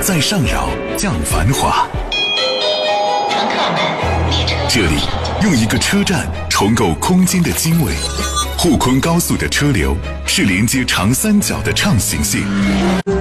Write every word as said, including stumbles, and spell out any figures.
在上饶降繁华。 乘客们，列车这里用一个车站重构空间的经纬。沪昆高速的车流是连接长三角的畅行性。